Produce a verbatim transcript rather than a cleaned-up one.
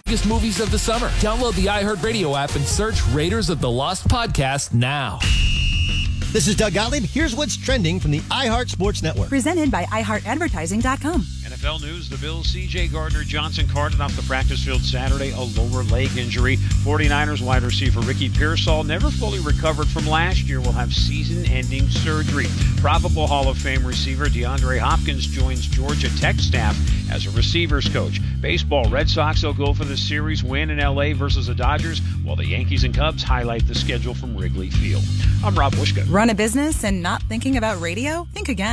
biggest movies of the summer. Download the iHeartRadio app and search Raiders of the Lost Podcast now. This is Doug Gottlieb. Here's what's trending from the iHeart Sports Network. Presented by i heart advertising dot com. N F L news, the Bills' C J Gardner-Johnson carted off the practice field Saturday, a lower leg injury. forty-niners wide receiver Ricky Pearsall, never fully recovered from last year, will have season-ending surgery. Probable Hall of Fame receiver DeAndre Hopkins joins Georgia Tech staff as a receivers coach. Baseball, Red Sox will go for the series win in L A versus the Dodgers, while the Yankees and Cubs highlight the schedule from Wrigley Field. I'm Rob Bushka. Run a business and not thinking about radio? Think again.